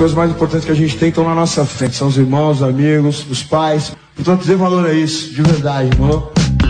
coisas mais importantes que a gente tem estão na nossa frente. São os irmãos, os amigos, os pais. Então, dê valor a isso, de verdade, irmão.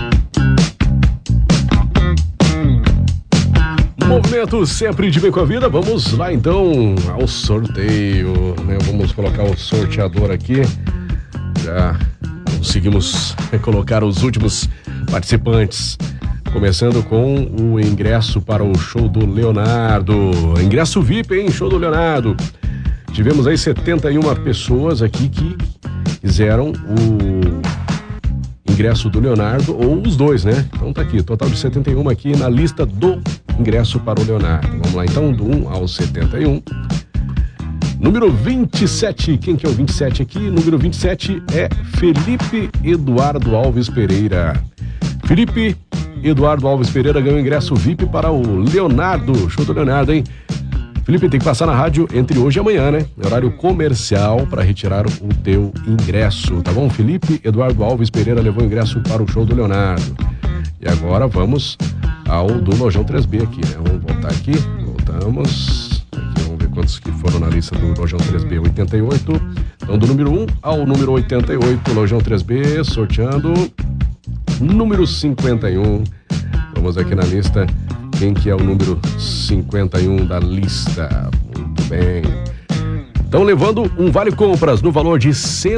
Movimento sempre de bem com a vida. Vamos lá então ao sorteio, né? Vamos colocar o sorteador aqui. Já conseguimos colocar os últimos participantes. Começando com o ingresso para o show do Leonardo. Ingresso VIP, hein? Show do Leonardo. Tivemos aí 71 pessoas aqui que fizeram o ingresso do Leonardo, ou os dois, né? Então tá aqui, total de 71 aqui na lista do ingresso para o Leonardo. Vamos lá então, do 1 ao 71. Número 27, quem que é o 27 aqui? Número 27 é Felipe Eduardo Alves Pereira. Felipe Eduardo Alves Pereira ganhou ingresso VIP para o Leonardo, show do Leonardo, hein? Felipe, tem que passar na rádio entre hoje e amanhã, né? Horário comercial para retirar o teu ingresso, tá bom? Felipe Eduardo Alves Pereira levou o ingresso para o show do Leonardo. E agora vamos ao do Lojão 3B aqui, né? Vamos voltar aqui, voltamos. Aqui, vamos ver quantos que foram na lista do Lojão 3B, 88. Então, do número 1 ao número 88, Lojão 3B, sorteando número 51. Vamos aqui na lista. Quem que é o número 51 da lista? Muito bem. Então, levando um vale compras no valor de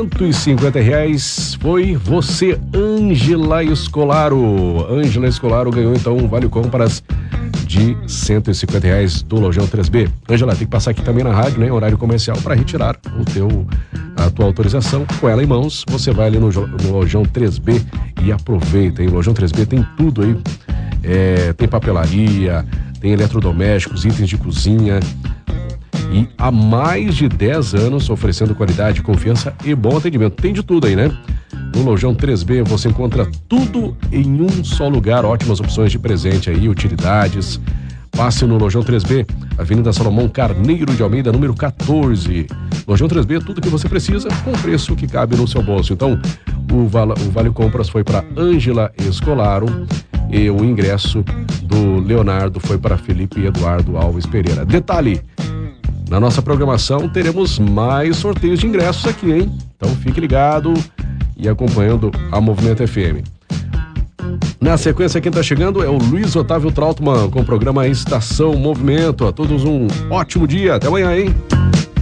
R$150, foi você, Ângela Escolaro. Ângela Escolaro ganhou, então, um vale compras de R$150 do Lojão 3B. Ângela, tem que passar aqui também na rádio, né? Horário comercial para retirar a tua autorização. Com ela em mãos, você vai ali no Lojão 3B e aproveita, hein? O Lojão 3B tem tudo aí. Tem papelaria, tem eletrodomésticos, itens de cozinha, e há mais de 10 anos oferecendo qualidade, confiança e bom atendimento. Tem de tudo aí, né? No Lojão 3B você encontra tudo em um só lugar, ótimas opções de presente aí, utilidades. Passe no Lojão 3B, Avenida Salomão Carneiro de Almeida, número 14. Lojão 3B, tudo que você precisa, com preço que cabe no seu bolso. Então, o Vale Compras foi para Ângela Escolaro e o ingresso do Leonardo foi para Felipe Eduardo Alves Pereira. Detalhe, na nossa programação teremos mais sorteios de ingressos aqui, hein? Então fique ligado e acompanhando a Movimento FM. Na sequência, quem está chegando é o Luiz Otávio Trautmann com o programa Estação Movimento. A todos um ótimo dia, até amanhã, hein?